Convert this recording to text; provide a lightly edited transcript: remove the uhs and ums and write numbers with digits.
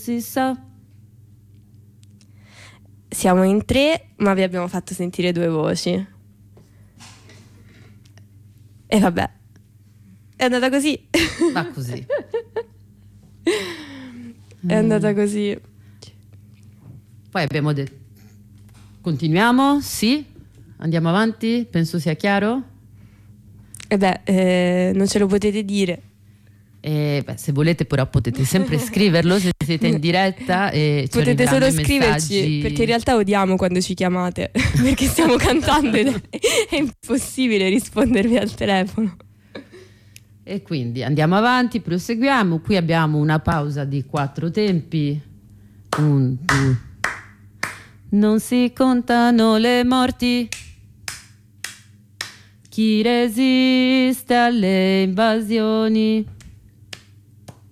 si sa. Siamo in 3, ma vi abbiamo fatto sentire 2 voci. E vabbè, è andata così. Va così. È andata così. Poi abbiamo detto, continuiamo? Sì? Andiamo avanti? Penso sia chiaro? E beh, non ce lo potete dire. Se volete però potete sempre scriverlo se siete in diretta e ci Potete solo arriveranno i scriverci, messaggi. perché in realtà odiamo quando ci chiamate, perché stiamo cantando ed è impossibile rispondervi al telefono. E quindi andiamo avanti, proseguiamo. Qui abbiamo una pausa di 4 tempi. 1, 2. Non si contano le morti. Chi resiste alle invasioni?